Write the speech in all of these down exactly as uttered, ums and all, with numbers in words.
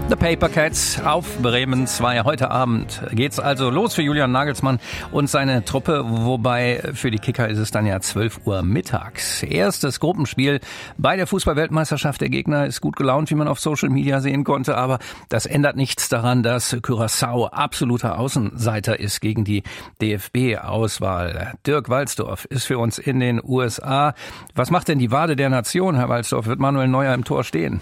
The Paper Cats auf Bremen zwei. Heute Abend geht's also los für Julian Nagelsmann und seine Truppe, wobei für die Kicker ist es dann ja zwölf Uhr mittags. Erstes Gruppenspiel bei der Fußball-Weltmeisterschaft. Der Gegner ist gut gelaunt, wie man auf Social Media sehen konnte, aber das ändert nichts daran, dass Curaçao absoluter Außenseiter ist gegen die D F B-Auswahl. Dirk Walzdorf ist für uns in den U S A. Was macht denn die Wade der Nation, Herr Walzdorf? Wird Manuel Neuer im Tor stehen?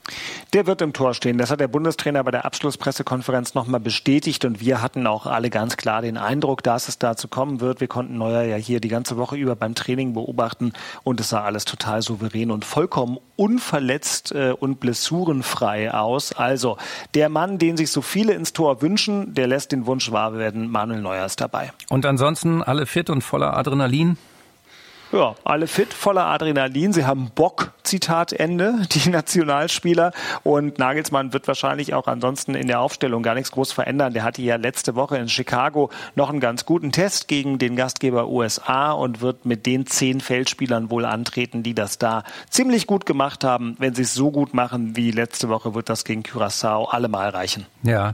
Der wird im Tor stehen. Das hat der Bundestrainer bei der Abschlusspressekonferenz nochmal bestätigt und wir hatten auch alle ganz klar den Eindruck, dass es dazu kommen wird. Wir konnten Neuer ja hier die ganze Woche über beim Training beobachten und es sah alles total souverän und vollkommen unverletzt äh, und blessurenfrei aus. Also der Mann, den sich so viele ins Tor wünschen, der lässt den Wunsch wahr werden. Manuel Neuer ist dabei. Und ansonsten alle fit und voller Adrenalin? Ja, alle fit, voller Adrenalin. Sie haben Bock, Zitat Ende, die Nationalspieler. Und Nagelsmann wird wahrscheinlich auch ansonsten in der Aufstellung gar nichts groß verändern. Der hatte ja letzte Woche in Chicago noch einen ganz guten Test gegen den Gastgeber U S A und wird mit den zehn Feldspielern wohl antreten, die das da ziemlich gut gemacht haben. Wenn sie es so gut machen wie letzte Woche, wird das gegen Curaçao allemal reichen. Ja,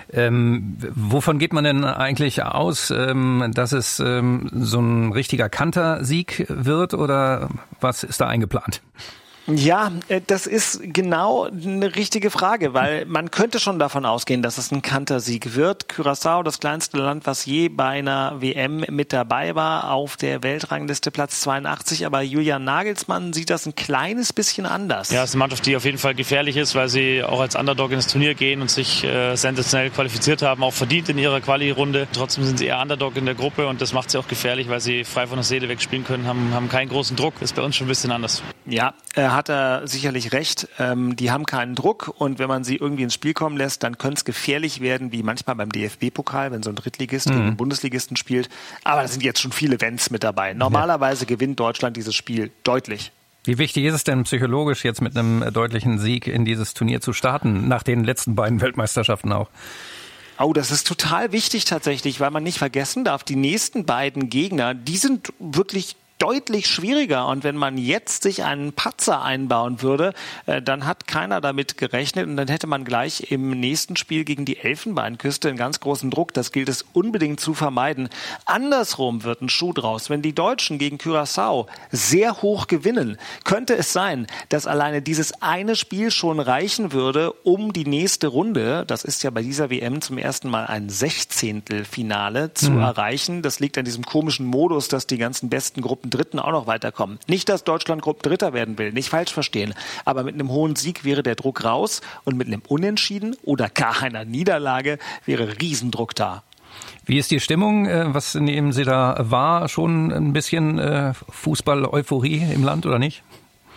ähm, wovon geht man denn eigentlich aus, ähm, dass es ähm, so ein richtiger Kantersieg wird oder was ist da eingeplant? Ja, das ist genau eine richtige Frage, weil man könnte schon davon ausgehen, dass es ein Kantersieg wird. Curaçao, das kleinste Land, was je bei einer W M mit dabei war, auf der Weltrangliste Platz zweiundachtzig. Aber Julian Nagelsmann sieht das ein kleines bisschen anders. Ja, es ist eine Mannschaft, die auf jeden Fall gefährlich ist, weil sie auch als Underdog ins Turnier gehen und sich äh, sensationell qualifiziert haben, auch verdient in ihrer Quali-Runde. Trotzdem sind sie eher Underdog in der Gruppe und das macht sie auch gefährlich, weil sie frei von der Seele wegspielen können, haben, haben keinen großen Druck. Ist bei uns schon ein bisschen anders. Ja, er hat er sicherlich recht. Ähm, die haben keinen Druck und wenn man sie irgendwie ins Spiel kommen lässt, dann könnte es gefährlich werden, wie manchmal beim D F B-Pokal, wenn so ein Drittligist mhm. gegen einen Bundesligisten spielt. Aber da sind jetzt schon viele Wenns mit dabei. Normalerweise ja. gewinnt Deutschland dieses Spiel deutlich. Wie wichtig ist es denn psychologisch jetzt mit einem deutlichen Sieg in dieses Turnier zu starten, nach den letzten beiden Weltmeisterschaften auch? Oh, das ist total wichtig tatsächlich, weil man nicht vergessen darf, die nächsten beiden Gegner, die sind wirklich deutlich schwieriger und wenn man jetzt sich einen Patzer einbauen würde, äh, dann hat keiner damit gerechnet und dann hätte man gleich im nächsten Spiel gegen die Elfenbeinküste einen ganz großen Druck. Das gilt es unbedingt zu vermeiden. Andersrum wird ein Schuh draus. Wenn die Deutschen gegen Curaçao sehr hoch gewinnen, könnte es sein, dass alleine dieses eine Spiel schon reichen würde, um die nächste Runde, das ist ja bei dieser W M zum ersten Mal ein Sechzehntelfinale, zu mhm. erreichen. Das liegt an diesem komischen Modus, dass die ganzen besten Gruppen Dritten auch noch weiterkommen. Nicht, dass Deutschland Gruppendritter werden will, nicht falsch verstehen. Aber mit einem hohen Sieg wäre der Druck raus und mit einem Unentschieden oder gar einer Niederlage wäre Riesendruck da. Wie ist die Stimmung? Was nehmen Sie da wahr? Schon ein bisschen Fußball-Euphorie im Land oder nicht?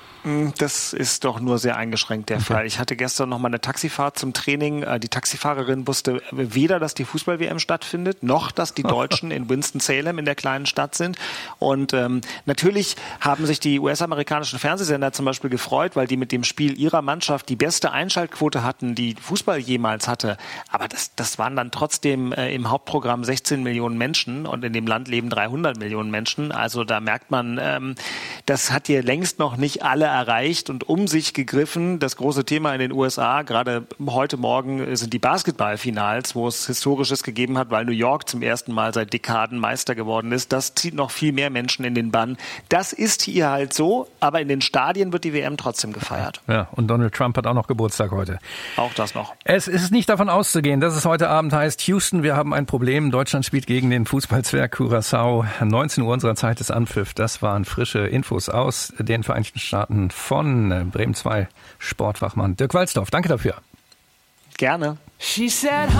Das ist doch nur sehr eingeschränkt der okay. Fall. Ich hatte gestern noch mal eine Taxifahrt zum Training. Die Taxifahrerin wusste weder, dass die Fußball-W M stattfindet, noch, dass die Deutschen in Winston-Salem in der kleinen Stadt sind. Und ähm, natürlich haben sich die U S-amerikanischen Fernsehsender zum Beispiel gefreut, weil die mit dem Spiel ihrer Mannschaft die beste Einschaltquote hatten, die Fußball jemals hatte. Aber das, das waren dann trotzdem äh, im Hauptprogramm sechzehn Millionen Menschen und in dem Land leben dreihundert Millionen Menschen. Also da merkt man, ähm, das hat hier längst noch nicht alle erreicht und um sich gegriffen. Das große Thema in den U S A, gerade heute Morgen, sind die Basketballfinals, wo es Historisches gegeben hat, weil New York zum ersten Mal seit Dekaden Meister geworden ist. Das zieht noch viel mehr Menschen in den Bann. Das ist hier halt so, aber in den Stadien wird die W M trotzdem gefeiert. Ja, und Donald Trump hat auch noch Geburtstag heute. Auch das noch. Es ist nicht davon auszugehen, dass es heute Abend heißt, Houston, wir haben ein Problem. Deutschland spielt gegen den Fußballzwerg Curaçao. neunzehn Uhr unserer Zeit ist Anpfiff. Das waren frische Infos aus den Vereinigten Staaten von Bremen zwei Sportfachmann Dirk Walzdorf. Danke dafür. Gerne.